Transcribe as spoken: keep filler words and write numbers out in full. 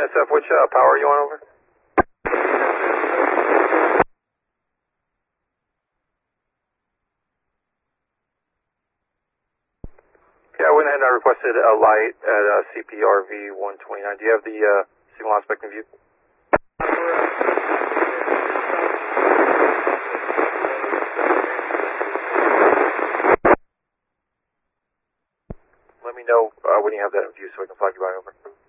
N S F, which uh, power are you on over? Okay, I went ahead and I requested a light at uh, C P R V one twenty-nine. Do you have the uh, signal aspect in view? Let me know uh, when you have that in view so I can flag you right over.